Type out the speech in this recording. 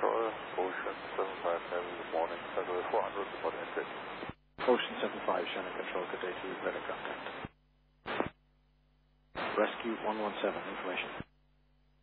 Control, Ocean 75 this morning, Federal 400 reporting entry. Ocean 75, Shannon Control, good day to you, radar contact. Rescue 117, information.